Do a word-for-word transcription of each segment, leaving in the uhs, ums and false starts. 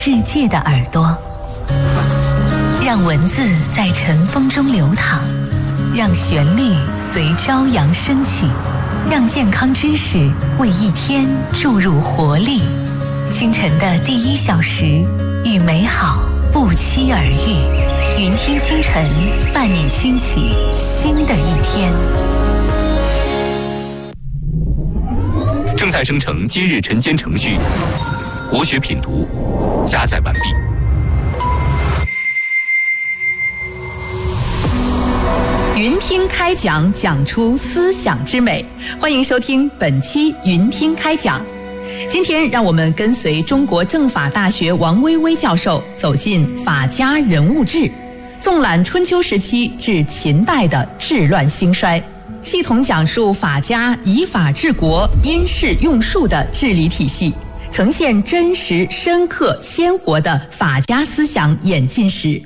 世界的耳朵，让文字在尘风中流淌，让旋律随朝阳升起，让健康知识为一天注入活力。清晨的第一小时，与美好不期而遇。云听清晨，伴你轻启新的一天。 正在生成今日晨间程序，国学品读加载完毕。 云听开讲，讲出思想之美。欢迎收听本期云听开讲。今天让我们跟随中国政法大学王薇薇教授走进法家人物志，纵览春秋时期至秦代的治乱兴衰，系统讲述法家以法治国、因势用术的治理体系，呈现真实、深刻、鲜活的法家思想演进史。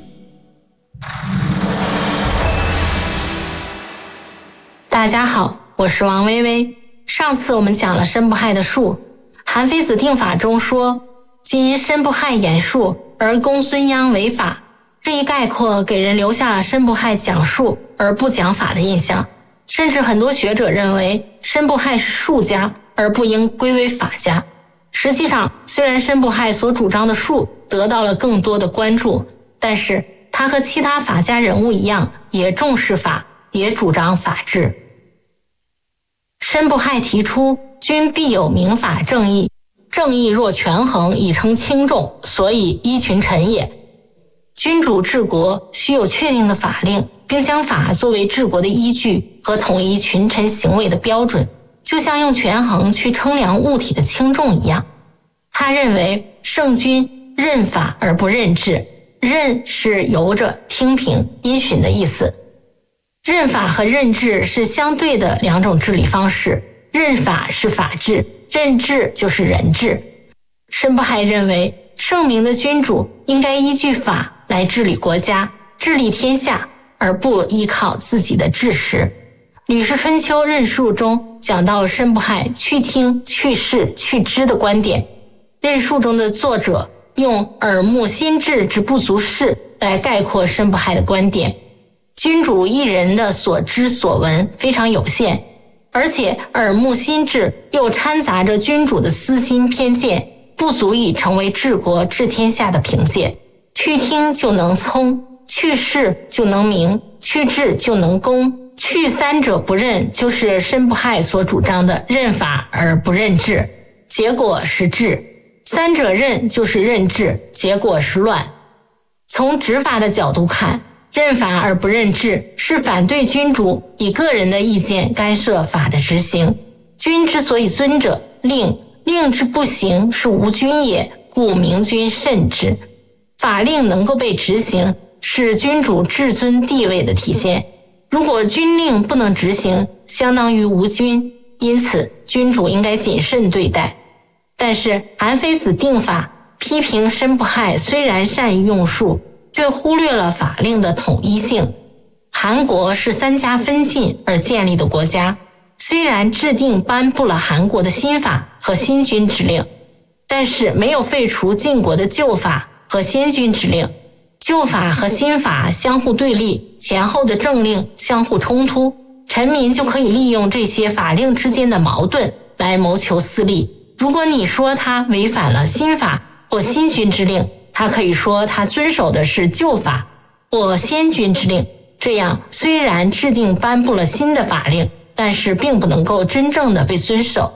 大家好，我是王薇薇。上次我们讲了申不害的术，韩非子定法中说，今申不害演术而公孙鞅为法，这一概括给人留下了申不害讲术而不讲法的印象。甚至很多学者认为申不害是术家而不应归为法家。实际上，虽然申不害所主张的术得到了更多的关注，但是他和其他法家人物一样，也重视法，也主张法治。申不害提出君必有明法正义，正义若权衡，以称轻重，所以依群臣也。君主治国需有确定的法令，并将法作为治国的依据和统一群臣行为的标准，就像用权衡去称量物体的轻重一样。他认为圣君任法而不任治，任是由着、听凭、因循的意思。任法和任治是相对的两种治理方式，任法是法治，任治就是人治。申不害认为圣明的君主应该依据法来治理国家、治理天下，而不依靠自己的治识。《吕氏春秋任术》中讲到申不害去听、去视、去知的观点。任术中的作者用耳目心智之不足视来概括申不害的观点。君主一人的所知所闻非常有限，而且耳目心智又掺杂着君主的私心偏见，不足以成为治国治天下的凭借。去听就能聪，去视就能明，去治就能公，去三者不任，就是申不害所主张的任法而不任治，结果是治；三者任就是任治，结果是乱。从执法的角度看，任法而不任治是反对君主以个人的意见干涉法的执行。君之所以尊者，令，令之不行，是无君也，故明君慎之。法令能够被执行，是君主至尊地位的体现。如果军令不能执行，相当于无君，因此君主应该谨慎对待。但是韩非子定法批评申不害虽然善于用术，却忽略了法令的统一性。韩国是三家分晋而建立的国家，虽然制定颁布了韩国的新法和新君之令，但是没有废除晋国的旧法和先君之令。旧法和新法相互对立，前后的政令相互冲突，臣民就可以利用这些法令之间的矛盾来谋求私利。如果你说他违反了新法或新君之令，他可以说他遵守的是旧法或先君之令，这样虽然制定颁布了新的法令，但是并不能够真正的被遵守。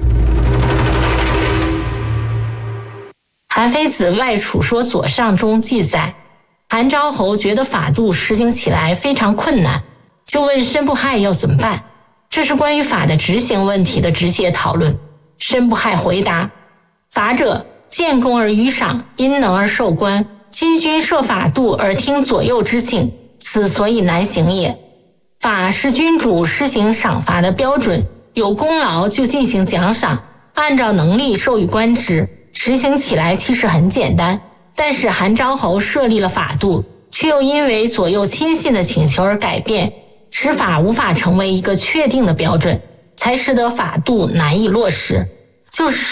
韩非子外储说左上中记载，韩昭侯觉得法度实行起来非常困难，就问申不害要怎么办。这是关于法的执行问题的直接讨论。申不害回答，法者见功而予赏，因能而受官，今君设法度而听左右之请，此所以难行也。法是君主施行赏罚的标准，有功劳就进行奖赏，按照能力授予官职，实行起来其实很简单。但是韩昭侯设立了法度，却又因为左右亲信的请求而改变，使法无法成为一个确定的标准，才使得法度难以落实。就是说，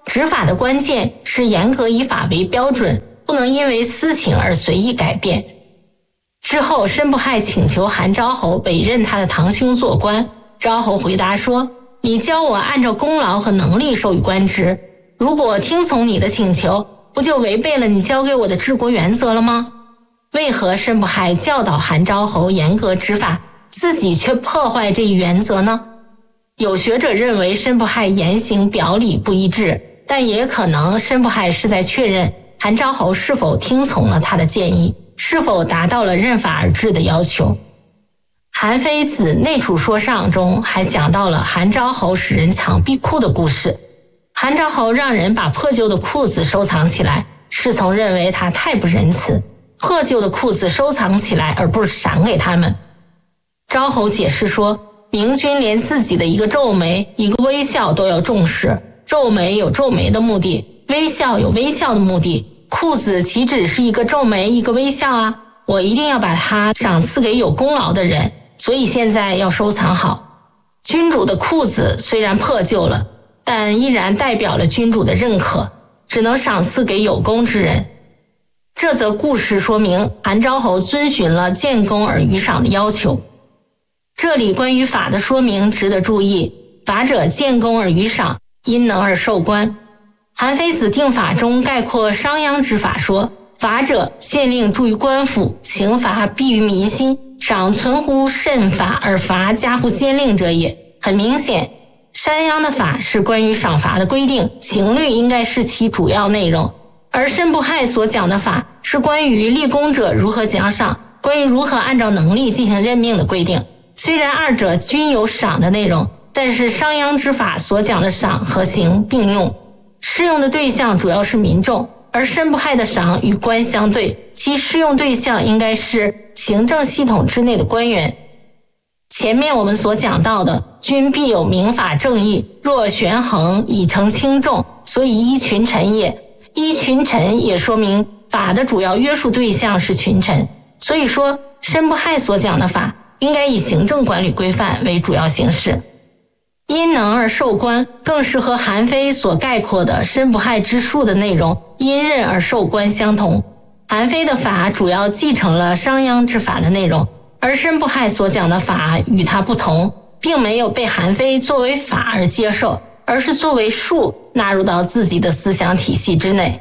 执法的关键是严格以法为标准，不能因为私情而随意改变。之后，申不害请求韩昭侯委任他的堂兄做官，昭侯回答说：“你教我按照功劳和能力授予官职，如果听从你的请求，不就违背了你教给我的治国原则了吗？为何申不害教导韩昭侯严格执法，自己却破坏这一原则呢？”有学者认为申不害言行表里不一致，但也可能申不害是在确认韩昭侯是否听从了他的建议，是否达到了任法而治的要求。韩非子《内储说上》中还讲到了韩昭侯使人藏壁库的故事。韩昭侯让人把破旧的裤子收藏起来，侍从认为他太不仁慈，破旧的裤子收藏起来而不是赏给他们。昭侯解释说，明君连自己的一个皱眉、一个微笑都要重视，皱眉有皱眉的目的，微笑有微笑的目的，裤子岂只是一个皱眉一个微笑啊？我一定要把它赏赐给有功劳的人，所以现在要收藏好。君主的裤子虽然破旧了，但依然代表了君主的认可，只能赏赐给有功之人。这则故事说明韩昭侯遵循了见功而予赏的要求。这里关于法的说明值得注意，法者见功而予赏，因能而受官。韩非子定法中概括商鞅之法说，法者，县令著于官府，刑罚必于民心，赏存乎慎法而罚加乎县令者也。很明显，商鞅的法是关于赏罚的规定，刑律应该是其主要内容，而申不害所讲的法是关于立功者如何奖赏，关于如何按照能力进行任命的规定。虽然二者均有赏的内容，但是商鞅之法所讲的赏和刑并用，适用的对象主要是民众，而申不害的赏与官相对，其适用对象应该是行政系统之内的官员。前面我们所讲到的，君必有明法正义，若权衡以成轻重，所以依群臣也。依群臣也说明法的主要约束对象是群臣，所以说申不害所讲的法应该以行政管理规范为主要形式。因能而受官更是和韩非所概括的申不害之术的内容因任而受官相同。韩非的法主要继承了商鞅之法的内容，而申不害所讲的法与他不同，并没有被韩非作为法而接受，而是作为术纳入到自己的思想体系之内。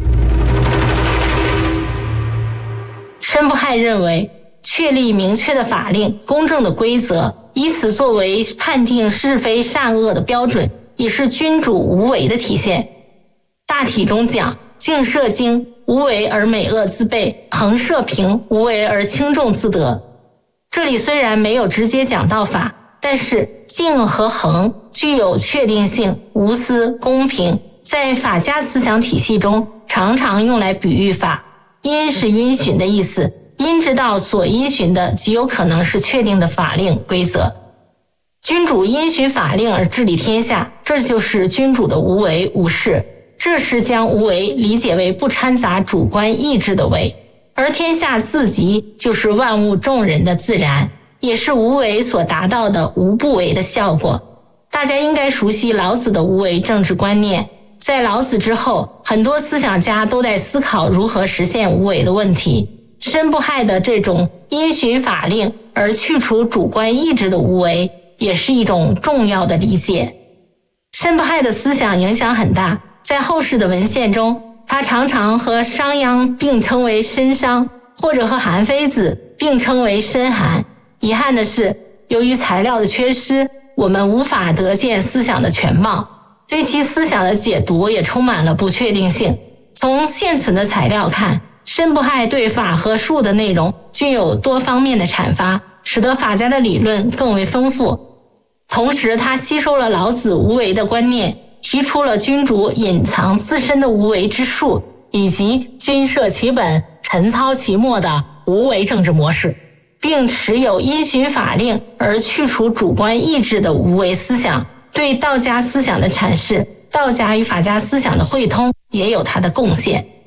申不害认为，确立明确的法令、公正的规则，以此作为判定是非善恶的标准，也是君主无为的体现。大体中讲，静摄精，无为而美恶自备；衡摄平，无为而轻重自得。这里虽然没有直接讲到法，但是静和衡具有确定性、无私、公平，在法家思想体系中常常用来比喻法。因是因循的意思，因之道所因循的极有可能是确定的法令规则。君主因循法令而治理天下，这就是君主的无为无事，这是将无为理解为不掺杂主观意志的为，而天下自极就是万物众人的自然，也是无为所达到的无不为的效果。大家应该熟悉老子的无为政治观念，在老子之后，很多思想家都在思考如何实现无为的问题。申不害的这种因循法令而去除主观意志的无为，也是一种重要的理解。申不害的思想影响很大，在后世的文献中，他常常和商鞅并称为申商，或者和韩非子并称为申韩。遗憾的是，由于材料的缺失，我们无法得见思想的全貌，对其思想的解读也充满了不确定性。从现存的材料看，申不害对法和术的内容均有多方面的阐发，使得法家的理论更为丰富。同时，他吸收了老子无为的观念，提出了君主隐藏自身的无为之术，以及君摄其本，臣操其末的无为政治模式，并持有因循法令而去除主观意志的无为思想。对道家思想的阐释，道家与法家思想的汇通也有他的贡献。